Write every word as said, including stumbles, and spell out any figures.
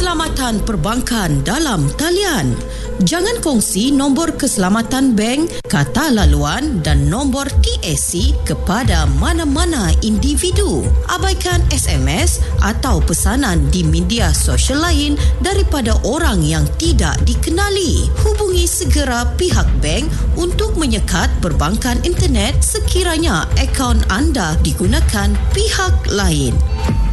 Keselamatan perbankan dalam talian. Jangan kongsi nombor keselamatan bank, kata laluan dan nombor T S C kepada mana-mana individu. Abaikan S M S atau pesanan di media sosial lain daripada orang yang tidak dikenali. Hubungi segera pihak bank untuk menyekat perbankan internet sekiranya akaun anda digunakan pihak lain.